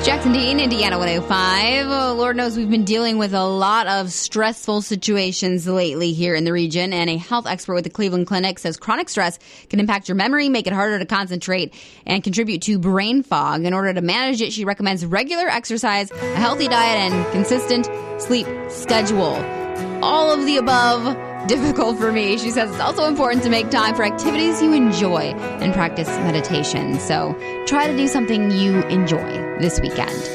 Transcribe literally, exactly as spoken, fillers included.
Jackson Dean, Indiana one oh five. Oh, Lord knows we've been dealing with a lot of stressful situations lately here in the region, and a health expert with the Cleveland Clinic says chronic stress can impact your memory, make it harder to concentrate, and contribute to brain fog. In order to manage it, she recommends regular exercise, a healthy diet, and consistent sleep schedule. All of the above, difficult for me. She says it's also important to make time for activities you enjoy and practice meditation. So try to do something you enjoy this weekend.